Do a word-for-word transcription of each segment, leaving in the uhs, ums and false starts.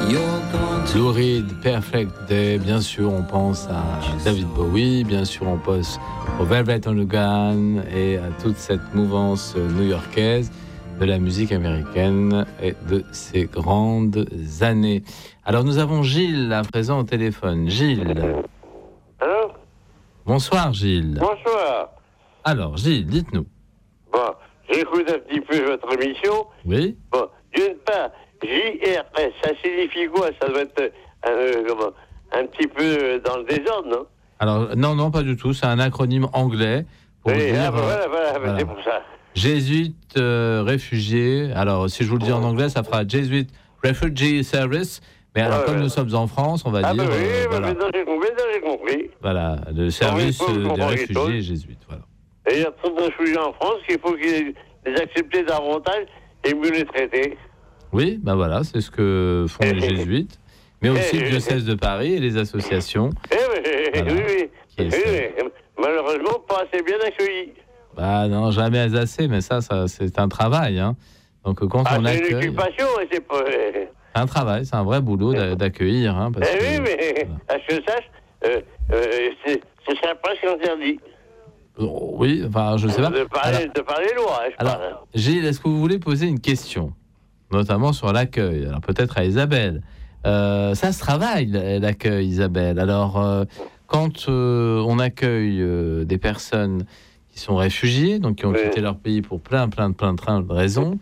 Lou Reed, Perfect Day, bien sûr on pense à David Bowie, bien sûr on pense au Velvet Underground et à toute cette mouvance new-yorkaise de la musique américaine et de ces grandes années. Alors nous avons Gilles à présent au téléphone. Gilles. Allô ? Bonsoir Gilles. Bonsoir. Alors Gilles, dites-nous. Bon, j'écoute un petit peu votre émission. Oui. Bon, d'une part, J R S, ça signifie quoi ? Ça doit être euh, comment, un petit peu dans le désordre, non ? Alors non, non, pas du tout. C'est un acronyme anglais pour oui, dire... ah, bah, voilà, voilà, voilà. c'est pour ça. Jésuite euh, réfugié. Alors si je vous le dis en anglais, ça fera Jesuit Refugee Service. Mais alors, ah, comme ouais. nous sommes en France, on va ah, dire... Ah bah oui, euh, bah, voilà. maintenant j'ai compris, j'ai compris. Voilà, le service euh, des réfugiés jésuites, voilà. Et il y a trop de réfugiés en France qu'il faut qu'ils les acceptent davantage et mieux les traiter. Oui, ben voilà, c'est ce que font les jésuites, mais aussi le diocèse de Paris et les associations. Eh oui, voilà, oui, oui. oui. Malheureusement, pas assez bien accueillis. Bah non, jamais assez, mais ça, ça c'est un travail, hein. Donc quand ah, on accueille... c'est une occupation, c'est pas... C'est un travail, c'est un vrai boulot d'accueillir. Hein, parce eh que, oui, mais voilà. à ce que je sache, euh, euh, c'est, c'est presque interdit. Oh, oui, enfin, je ne sais pas. De parler, alors, de parler loin, je alors, parle. Gilles, est-ce que vous voulez poser une question, notamment sur l'accueil ? Alors peut-être à Isabelle. Euh, ça se travaille, l'accueil, Isabelle. Alors, euh, quand euh, on accueille euh, des personnes qui sont réfugiés, donc qui ont oui. quitté leur pays pour plein, plein, plein, plein de raisons,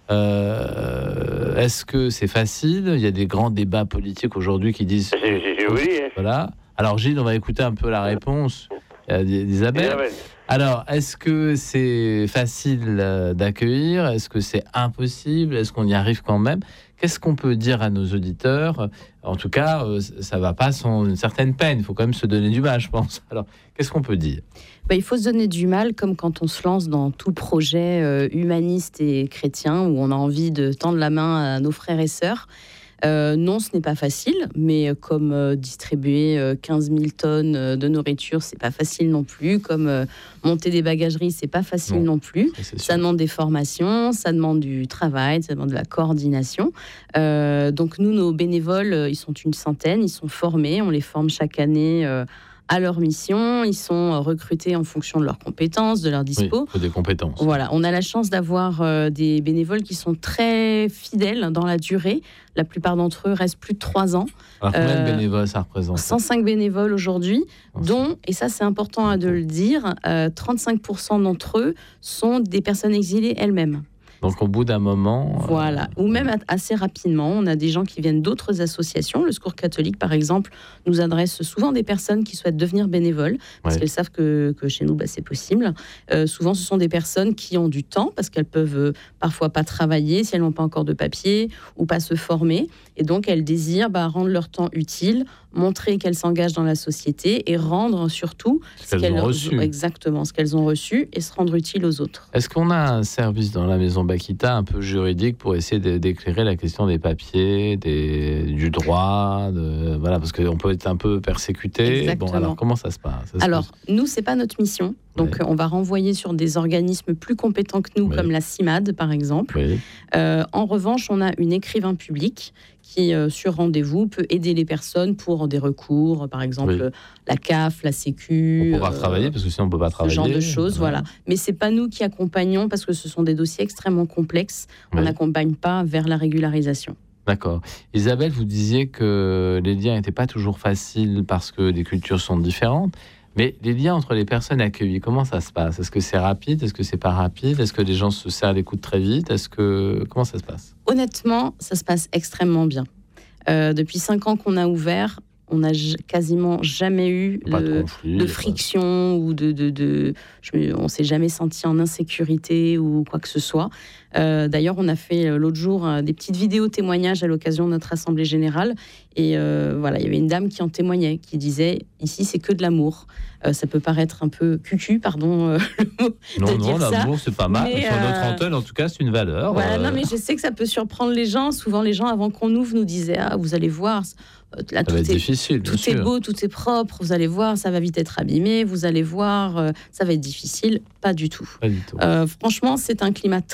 euh, est-ce que c'est facile ? Il y a des grands débats politiques aujourd'hui qui disent... C'est, c'est, oui. Voilà. Alors Gilles, on va écouter un peu la réponse d'Isabelle. Alors, est-ce que c'est facile d'accueillir ? Est-ce que c'est impossible ? Est-ce qu'on y arrive quand même ? Qu'est-ce qu'on peut dire à nos auditeurs ? En tout cas, ça ne va pas sans une certaine peine. Il faut quand même se donner du mal, je pense. Alors, qu'est-ce qu'on peut dire ? Bah, il faut se donner du mal, comme quand on se lance dans tout projet euh, humaniste et chrétien, où on a envie de tendre la main à nos frères et sœurs. Euh, non, ce n'est pas facile, mais comme euh, distribuer euh, quinze mille tonnes euh, de nourriture, c'est pas facile non plus. Comme euh, monter des bagageries, c'est pas facile non, non plus. Ça demande des formations, ça demande du travail, ça demande de la coordination. Euh, donc nous, nos bénévoles, ils sont une centaine, ils sont formés, on les forme chaque année euh, à leur mission, ils sont recrutés en fonction de leurs compétences, de leurs dispo. Oui, des compétences. Voilà, on a la chance d'avoir euh, des bénévoles qui sont très fidèles dans la durée. La plupart d'entre eux restent plus de trois ans. Alors combien euh, de bénévoles ça représente ? cent cinq bénévoles aujourd'hui, dont, et ça c'est important de le dire, euh, trente-cinq pour cent d'entre eux sont des personnes exilées elles-mêmes. Donc au bout d'un moment... Voilà, euh, ou même assez rapidement. On a des gens qui viennent d'autres associations. Le Secours catholique, par exemple, nous adresse souvent des personnes qui souhaitent devenir bénévoles, parce ouais. qu'elles savent que, que chez nous, bah, c'est possible. Euh, souvent, ce sont des personnes qui ont du temps, parce qu'elles peuvent euh, parfois pas travailler, si elles n'ont pas encore de papier, ou pas se former. Et donc, elles désirent bah, rendre leur temps utile, montrer qu'elles s'engagent dans la société et rendre surtout ce qu'elles, ce qu'elles ont reçu. Exactement, ce qu'elles ont reçu et se rendre utile aux autres. Est-ce qu'on a un service dans la maison Bakita un peu juridique pour essayer de, d'éclairer la question des papiers, des, du droit, de, voilà, parce qu'on peut être un peu persécuté. Exactement. Bon, alors comment ça se passe ? Est-ce Alors, que... nous, c'est pas notre mission. Donc, oui. on va renvoyer sur des organismes plus compétents que nous, oui. comme la CIMAD, par exemple. Oui. Euh, en revanche, on a une écrivain public qui, euh, sur rendez-vous, peut aider les personnes pour des recours, par exemple oui. la C A F, la Sécu. On peut pas euh, travailler, parce que sinon on peut pas travailler. Ce genre de choses, ouais. voilà. Mais c'est pas nous qui accompagnons, parce que ce sont des dossiers extrêmement complexes. Oui. On n'accompagne pas vers la régularisation. D'accord. Isabelle, vous disiez que les liens n'étaient pas toujours faciles parce que les cultures sont différentes. Mais les liens entre les personnes accueillies, comment ça se passe ? Est-ce que c'est rapide ? Est-ce que c'est pas rapide ? Est-ce que les gens se serrent les coudes très vite ? Est-ce que comment ça se passe ? Honnêtement, ça se passe extrêmement bien. Euh, depuis cinq ans qu'on a ouvert, on n'a j- quasiment jamais eu le, de, conflit, de friction ou de, de, de je, on s'est jamais senti en insécurité ou quoi que ce soit. Euh, d'ailleurs, on a fait l'autre jour euh, des petites vidéos témoignages à l'occasion de notre assemblée générale. Et euh, voilà, il y avait une dame qui en témoignait, qui disait « Ici, c'est que de l'amour ». Euh, ça peut paraître un peu cucu, pardon euh, le mot non, de non, dire ça. Non, l'amour, c'est pas mal. Mais, Sur euh... notre antenne, en tout cas, c'est une valeur. Voilà, euh... non, mais je sais que ça peut surprendre les gens. Souvent, les gens, avant qu'on ouvre, nous disaient « Ah, vous allez voir, là, ça tout, va est, être difficile, tout est beau, tout est propre, vous allez voir, ça va vite être abîmé, vous allez voir, euh, ça va être difficile. » Pas du tout. Pas du tout. Euh, franchement, c'est un climat très bien. En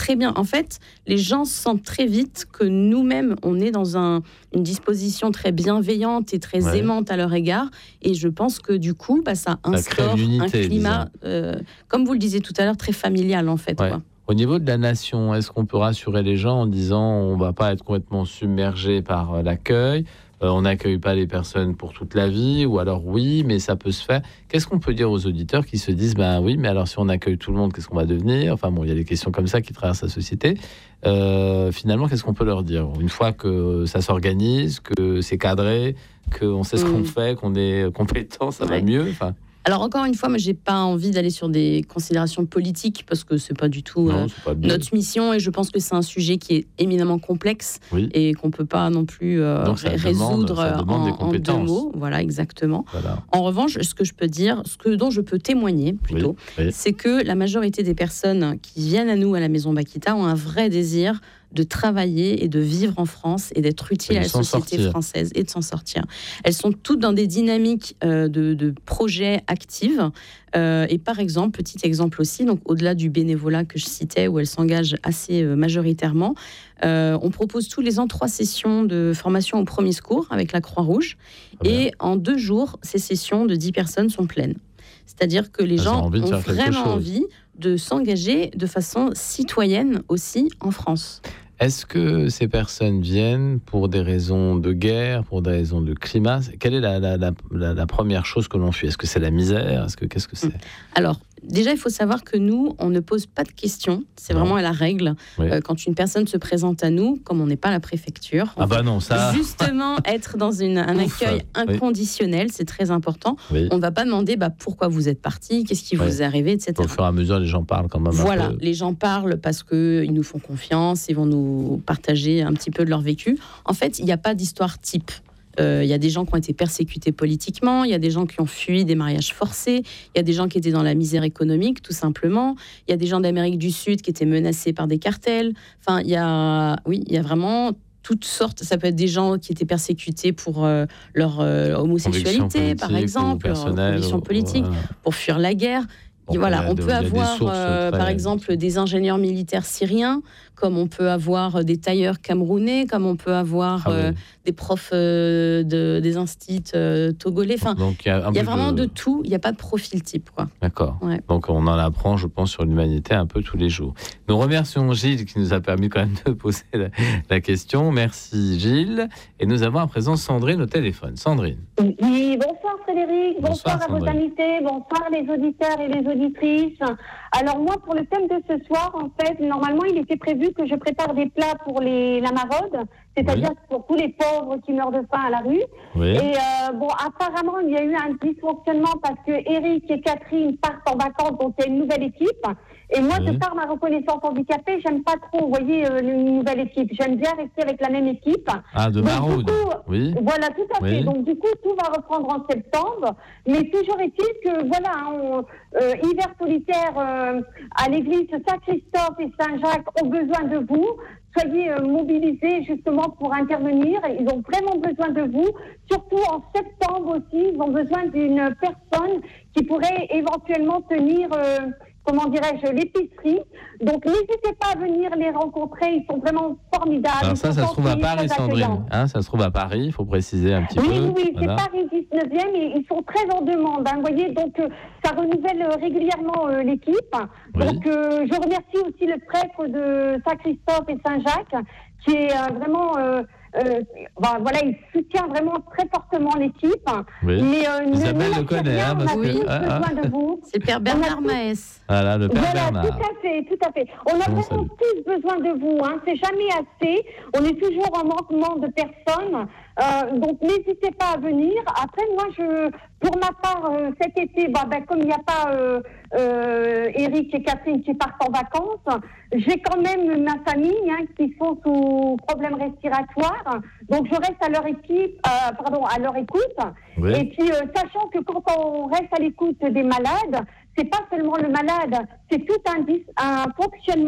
fait, les gens sentent très vite que nous-mêmes, on est dans un, une disposition très bienveillante et très ouais. aimante à leur égard. Et je pense que du coup, bah, ça instaure ça unité, un climat, euh, comme vous le disiez tout à l'heure, très familial en fait. Ouais. Quoi. Au niveau de la nation, est-ce qu'on peut rassurer les gens en disant on ne va pas être complètement submergé par l'accueil, euh, on n'accueille pas les personnes pour toute la vie, ou alors oui, mais ça peut se faire. Qu'est-ce qu'on peut dire aux auditeurs qui se disent ben oui, mais alors si on accueille tout le monde, qu'est-ce qu'on va devenir? Enfin bon, il y a des questions comme ça qui traversent la société. Euh, finalement, qu'est-ce qu'on peut leur dire une fois que ça s'organise, que c'est cadré, qu'on sait ce mmh. qu'on fait, qu'on est compétent, ça ouais. va mieux. Enfin. Alors encore une fois, moi j'ai pas envie d'aller sur des considérations politiques parce que c'est pas du tout non, euh, pas notre mission et je pense que c'est un sujet qui est éminemment complexe oui. et qu'on peut pas non plus euh, Donc, résoudre demande, en, en deux mots. Voilà, exactement. Voilà. En revanche, ce que je peux dire, ce que dont je peux témoigner plutôt, oui. Oui. c'est que la majorité des personnes qui viennent à nous à la Maison Bakita ont un vrai désir de travailler et de vivre en France et d'être utile à la société sortir. française et de s'en sortir. Elles sont toutes dans des dynamiques euh, de, de projets actifs. Euh, et par exemple, petit exemple aussi, donc au-delà du bénévolat que je citais, où elles s'engagent assez euh, majoritairement, euh, on propose tous les ans trois sessions de formation au premier secours avec la Croix-Rouge. Ah et en deux jours, ces sessions de dix personnes sont pleines. C'est-à-dire que les Elles gens ont, ont vraiment envie de s'engager de façon citoyenne aussi en France. Est-ce que ces personnes viennent pour des raisons de guerre, pour des raisons de climat? Quelle est la, la, la, la, la première chose que l'on fuit? Est-ce que c'est la misère? Est-ce que, qu'est-ce que c'est? Alors, déjà, il faut savoir que nous, on ne pose pas de questions. C'est non. vraiment la règle. Oui. Euh, quand une personne se présente à nous, comme on n'est pas la préfecture, on ah bah non, ça... justement être dans une, un Ouf. accueil inconditionnel, oui. c'est très important. Oui. On ne va pas demander bah, pourquoi vous êtes parti, qu'est-ce qui oui. vous est arrivé, et cetera. Au fur et à mesure, les gens parlent quand même. Voilà, un peu. Les gens parlent parce qu'ils nous font confiance, ils vont nous partager un petit peu de leur vécu. En fait, il n'y a pas d'histoire type. Il euh, y a des gens qui ont été persécutés politiquement, il y a des gens qui ont fui des mariages forcés, il y a des gens qui étaient dans la misère économique, tout simplement. Il y a des gens d'Amérique du Sud qui étaient menacés par des cartels. Enfin, il y a, oui, il y a vraiment toutes sortes. Ça peut être des gens qui étaient persécutés pour euh, leur euh, homosexualité, par exemple, leur conditions politiques, voilà. pour fuir la guerre. Et voilà, on peut avoir, euh, par exemple, des ingénieurs militaires syriens, comme on peut avoir des tailleurs camerounais, comme on peut avoir ah oui. euh, des profs euh, de, des instituts euh, togolais. Enfin, il y a, y a vraiment de... de tout. Il n'y a pas de profil type, quoi. D'accord. Ouais. Donc on en apprend, je pense, sur l'humanité un peu tous les jours. Nous remercions Gilles qui nous a permis quand même de poser la, la question. Merci Gilles. Et nous avons à présent Sandrine au téléphone. Sandrine. Oui, bonsoir Frédéric. Bonsoir, bonsoir à vos invités. Bonsoir les auditeurs et les auditrices. Alors moi, pour le thème de ce soir, en fait, normalement, il était prévu que je prépare des plats pour les, la maraude, c'est-à-dire oui. pour tous les pauvres qui meurent de faim à la rue. Oui. Et euh, bon, apparemment, il y a eu un dysfonctionnement parce que Eric et Catherine partent en vacances, donc il y a une nouvelle équipe. Et moi, oui. de par ma reconnaissance handicapée, j'aime pas trop, vous voyez, euh, une nouvelle équipe. J'aime bien rester avec la même équipe. Ah, de maraude. Oui. Voilà, tout à fait. Oui. Donc, du coup, tout va reprendre en septembre. Mais toujours est-il que, voilà, on, euh, hiver solitaire euh, à l'église Saint-Christophe et Saint-Jacques ont besoin de vous. Soyez euh, mobilisés justement pour intervenir. Ils ont vraiment besoin de vous. Surtout en septembre aussi, ils ont besoin d'une personne qui pourrait éventuellement tenir... Euh, comment dirais-je, l'épicerie. Donc, n'hésitez pas à venir les rencontrer. Ils sont vraiment formidables. Alors ça, ça se trouve à Paris, Sandrine. Hein, ça se trouve à Paris, il faut préciser un petit oui, peu. Oui, oui, voilà. c'est Paris dix-neuvième et ils sont très en demande. Hein, vous voyez, donc euh, ça renouvelle euh, régulièrement euh, l'équipe. Oui. Donc, euh, je remercie aussi le prêtre de Saint-Christophe et Saint-Jacques qui est euh, vraiment... Euh, Euh, ben, voilà, il soutient vraiment très fortement l'équipe. Oui. Mais euh, Isabelle ne, le connaît, hein, parce on a que tous ah, besoin ah. de vous. C'est le père Bernard Maes. Voilà, le père voilà, Bernard. Tout à fait, tout à fait. On a Comment vraiment tous besoin de vous. Hein. C'est jamais assez. On est toujours en manquement de personnes. Euh, donc n'hésitez pas à venir. Après, moi, je, pour ma part, euh, cet été, bah, bah, comme il n'y a pas euh, euh, Eric et Catherine qui partent en vacances, j'ai quand même ma famille hein, qui sont sous problèmes respiratoires. Donc je reste à leur équipe, euh, pardon, à leur écoute. Oui. Et puis euh, sachant que quand on reste à l'écoute des malades, c'est pas seulement le malade, c'est tout un, dis- un fonctionnement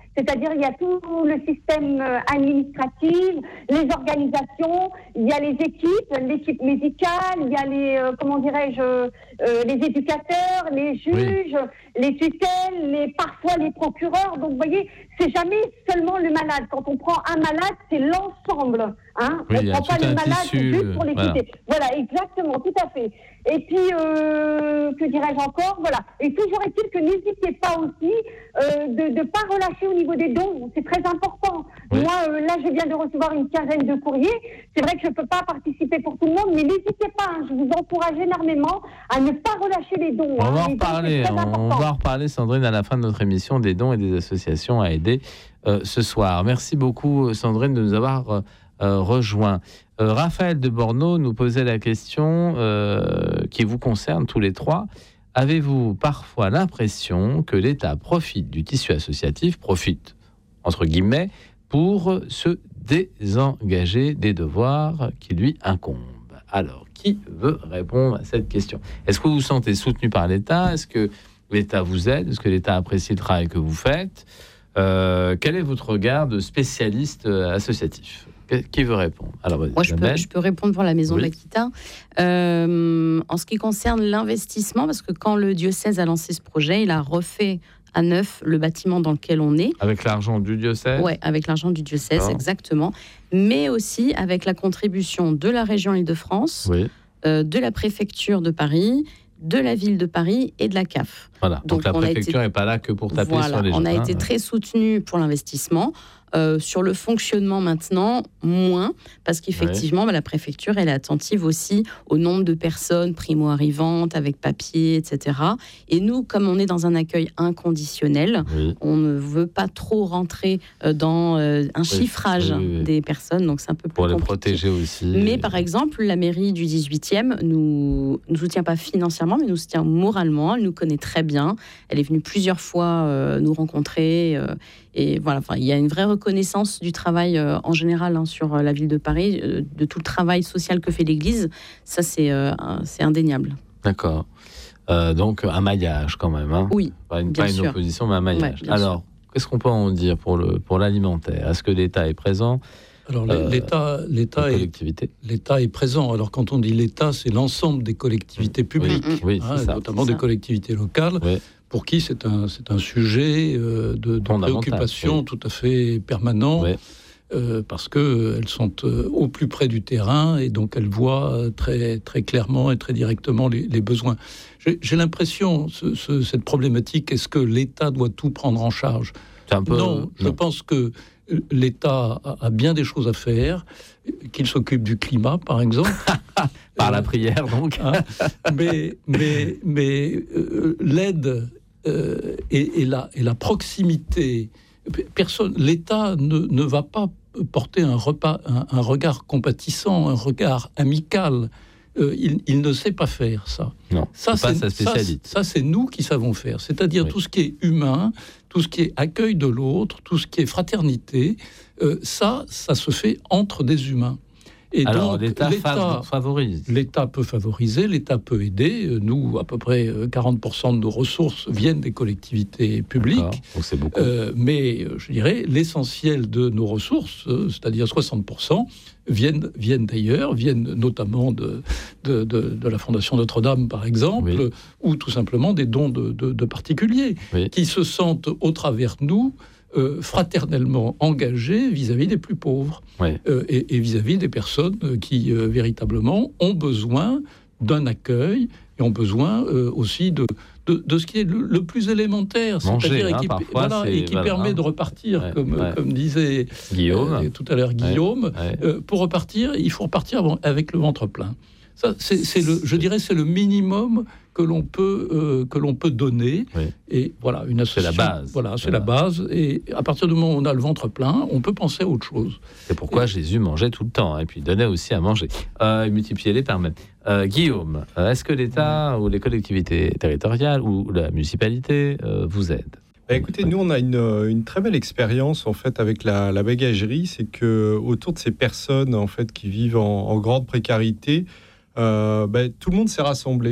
C'est-à-dire, il y a tout le système administratif, les organisations, il y a les équipes, l'équipe médicale, il y a les, euh, comment dirais-je, euh, les éducateurs, les juges, oui. les tutelles, les, parfois les procureurs. Donc, vous voyez, c'est jamais seulement le malade. Quand on prend un malade, c'est l'ensemble. Hein, oui, on ne prend pas le malade tissu, juste pour l'équiter. Voilà. voilà, exactement, tout à fait. Et puis, euh, que dirais-je encore, voilà. Et toujours est-il que n'hésitez pas aussi euh, de ne pas relâcher au niveau des dons. C'est très important. Oui. Moi, euh, là, je viens de recevoir une quinzaine de courriers. C'est vrai que je ne peux pas participer pour tout le monde, mais n'hésitez pas. Hein, je vous encourage énormément à ne pas relâcher les dons. On hein, va en les reparler. dons, on, on va en reparler, Sandrine, à la fin de notre émission des dons et des associations à aider euh, ce soir. Merci beaucoup, Sandrine, de nous avoir euh, euh, rejoints. Euh, Raphaël de Bordeaux nous posait la question euh, qui vous concerne tous les trois. Avez-vous parfois l'impression que l'État profite du tissu associatif, profite, entre guillemets, pour se désengager des devoirs qui lui incombent? Alors, qui veut répondre à cette question? Est-ce que vous vous sentez soutenu par l'État? Est-ce que l'État vous aide? Est-ce que l'État apprécie le travail que vous faites? euh, Quel est votre regard de spécialiste associatif? Qui veut répondre? Alors, moi, je peux, je peux répondre pour la Maison oui. de l'Aquitain. Euh, en ce qui concerne l'investissement, parce que quand le diocèse a lancé ce projet, il a refait à neuf le bâtiment dans lequel on est. Avec l'argent du diocèse? Oui, avec l'argent du diocèse, oh. exactement. Mais aussi avec la contribution de la région Île-de-France, oui. euh, de la préfecture de Paris, de la ville de Paris et de la C A F. Voilà, donc, donc la préfecture n'est été... pas là que pour taper voilà, sur les gens. On a hein, été ouais. très soutenu pour l'investissement. Euh, sur le fonctionnement maintenant, moins, parce qu'effectivement, ouais. bah, la préfecture, elle est attentive aussi au nombre de personnes primo-arrivantes, avec papier, et cetera. Et nous, comme on est dans un accueil inconditionnel, oui. on ne veut pas trop rentrer euh, dans euh, un oui. chiffrage oui, oui. des personnes, donc c'est un peu plus pour compliqué. les protéger aussi. Mais par exemple, la mairie du dix-huitième ne nous, nous soutient pas financièrement, mais nous soutient moralement. Elle nous connaît très bien. Elle est venue plusieurs fois euh, nous rencontrer. Euh, Et voilà, enfin, il y a une vraie reconnaissance du travail euh, en général hein, sur euh, la ville de Paris, euh, de tout le travail social que fait l'Église. Ça, c'est, euh, c'est indéniable. D'accord. Euh, donc, un maillage quand même. Hein. Oui, pas une, bien pas sûr. une opposition, mais un maillage. Ouais, Alors, sûr. qu'est-ce qu'on peut en dire pour, le, pour l'alimentaire? Est-ce que l'État est présent? Alors, l'État, euh, l'État, est, l'État est présent. Alors, quand on dit l'État, c'est l'ensemble des collectivités publiques, oui, oui, hein, ça, notamment des collectivités locales. Oui. Pour qui c'est un, c'est un sujet euh, de, de préoccupation oui. tout à fait permanent, oui. euh, parce qu'elles sont euh, au plus près du terrain et donc elles voient très, très clairement et très directement les, les besoins. J'ai, j'ai l'impression, ce, ce, cette problématique, est-ce que l'État doit tout prendre en charge? C'est un peu, non, non, je pense que l'État a, a bien des choses à faire, qu'il s'occupe du climat, par exemple. Par euh, la prière, donc. Hein, mais mais, mais euh, l'aide... Euh, et, et, la, et la proximité, personne, l'État ne, ne va pas porter un, repas, un, un regard compatissant, un regard amical. Euh, il, il ne sait pas faire ça. Non, ça c'est pas sa spécialité. Ça, ça, c'est nous qui savons faire. C'est-à-dire oui. tout ce qui est humain, tout ce qui est accueil de l'autre, tout ce qui est fraternité. Euh, ça, ça se fait entre des humains. Et alors, donc, l'État, l'État favorise. L'État peut favoriser, l'État peut aider. Nous, à peu près quarante pour cent de nos ressources viennent des collectivités publiques. Donc c'est beaucoup. Euh, mais, je dirais, l'essentiel de nos ressources, c'est-à-dire soixante pour cent, viennent, viennent d'ailleurs, viennent notamment de, de, de, de la Fondation Notre-Dame, par exemple, oui. ou tout simplement des dons de, de, de particuliers, oui. qui se sentent, au travers de nous, Euh, fraternellement engagés vis-à-vis des plus pauvres ouais. euh, et, et vis-à-vis des personnes qui euh, véritablement ont besoin d'un accueil et ont besoin euh, aussi de, de, de ce qui est le, le plus élémentaire, manger, c'est-à-dire hein, et qui, parfois, voilà, et qui voilà, permet hein. de repartir, ouais, comme, ouais. comme disait Guillaume. Euh, tout à l'heure Guillaume. Ouais, ouais. Euh, pour repartir, il faut repartir avec le ventre plein. Ça, c'est, c'est le, je dirais, c'est le minimum que l'on peut euh, que l'on peut donner. Oui. Et voilà, une association. C'est la base. Voilà, c'est voilà. la base. Et à partir du moment où on a le ventre plein, on peut penser à autre chose. C'est pourquoi et... Jésus mangeait tout le temps, et puis donnait aussi à manger. Euh, et multiplier les pains même. Euh, Guillaume, est-ce que l'État mmh. ou les collectivités territoriales ou la municipalité euh, vous aident? Bah écoutez, nous on a une, une très belle expérience en fait avec la, la bagagerie, c'est que autour de ces personnes en fait qui vivent en, en grande précarité, euh, bah, tout le monde s'est rassemblé.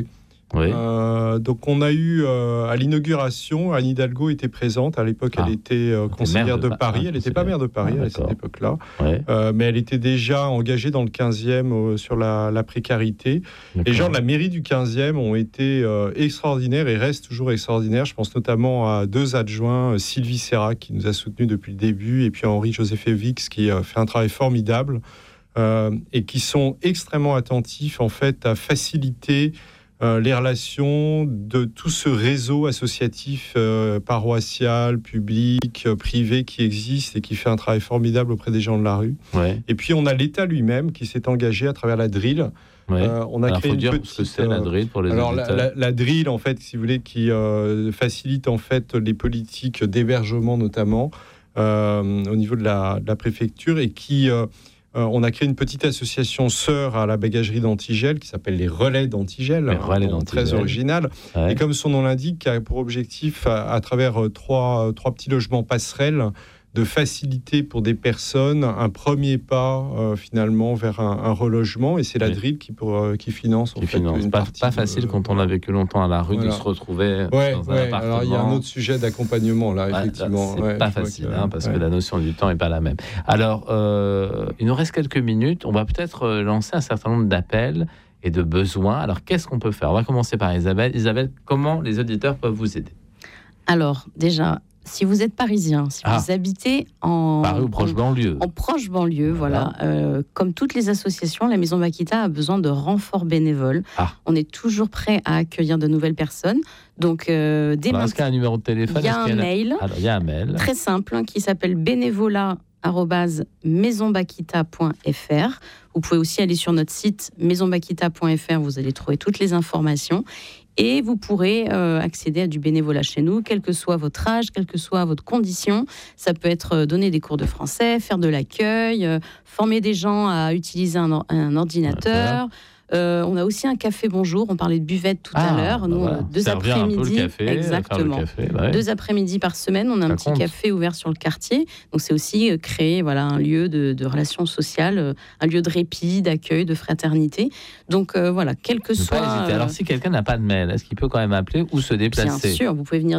Oui. Euh, donc on a eu euh, à l'inauguration, Anne Hidalgo était présente. À l'époque, ah, elle était euh, conseillère de, de Paris. Elle n'était pas maire de Paris ah, à cette époque-là, ouais. euh, mais elle était déjà engagée dans le quinzième euh, sur la, la précarité. D'accord. Les gens de la mairie du quinzième ont été euh, extraordinaires et restent toujours extraordinaires. Je pense notamment à deux adjoints, euh, Sylvie Serra qui nous a soutenus depuis le début, et puis Henri-Joseph Evix qui euh, fait un travail formidable euh, et qui sont extrêmement attentifs en fait à faciliter Euh, les relations de tout ce réseau associatif euh, paroissial, public, euh, privé qui existe et qui fait un travail formidable auprès des gens de la rue. Ouais. Et puis on a l'État lui-même qui s'est engagé à travers la D R I L. Ouais. Euh, on a alors, créé faut une dire petite, ce que c'est la D R I L pour les alors auditeurs. La, la, la D R I L en fait, si vous voulez, qui euh, facilite en fait les politiques d'hébergement notamment euh, au niveau de la, de la préfecture et qui euh, Euh, on a créé une petite association sœur à la bagagerie d'Antigel qui s'appelle les Relais d'Antigel, les Relais hein, d'Antigel. Très original. Ouais. Et comme son nom l'indique, qui a pour objectif, à, à travers euh, trois, trois petits logements passerelles, de faciliter pour des personnes un premier pas euh, finalement vers un, un relogement. Et c'est la oui. D R I L qui, pour, euh, qui finance. Qui en fait, finance. Une pas, partie pas facile de, quand on a vécu longtemps à la rue voilà. de se retrouver ouais, dans un ouais. appartement. Alors il y a un autre sujet d'accompagnement là, ouais, effectivement. C'est ouais, pas facile que, hein, parce ouais. que la notion du temps n'est pas la même. Alors, euh, il nous reste quelques minutes. On va peut-être lancer un certain nombre d'appels et de besoins. Alors, qu'est-ce qu'on peut faire ? On va commencer par Isabelle. Isabelle, comment les auditeurs peuvent vous aider ? Alors, déjà, si vous êtes parisien, si ah. vous habitez en Paris ou proche en, banlieue, en proche banlieue, voilà, voilà. Euh, comme toutes les associations, la Maison Vaquita a besoin de renforts bénévoles. Ah. On est toujours prêt à accueillir de nouvelles personnes. Donc, euh, dès Alors, est-ce qu'il y a un numéro de téléphone ? Il y a un mail. Alors, il y a un mail très simple hein, qui s'appelle bénévolat arobase maison vaquita point f r. Vous pouvez aussi aller sur notre site maison vaquita point f r. Vous allez trouver toutes les informations. Et vous pourrez euh, accéder à du bénévolat chez nous, quel que soit votre âge, quelle que soit votre condition. Ça peut être euh, donner des cours de français, faire de l'accueil, euh, former des gens à utiliser un, or- un ordinateur. Ouais, Euh, on a aussi un café bonjour. On parlait de buvette tout ah, à l'heure. Nous, bah voilà. deux Servir après-midi, un peu le café, exactement. le café, bah ouais. Deux après-midi par semaine, on a Ça un petit compte. café ouvert sur le quartier. Donc c'est aussi euh, créer voilà un lieu de, de relations sociales, euh, un lieu de répit, d'accueil, de fraternité. Donc euh, voilà, quel que ne soit. Pas hésiter. Alors si quelqu'un n'a pas de mail, est-ce qu'il peut quand même appeler ou se déplacer ? Bien sûr, vous pouvez venir